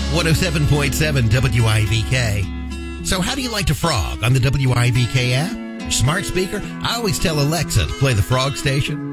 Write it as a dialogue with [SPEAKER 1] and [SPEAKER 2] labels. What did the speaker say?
[SPEAKER 1] 107.7 WIVK. So how do you like to frog on the WIVK app? Smart speaker? I always tell Alexa to play the Frog Station.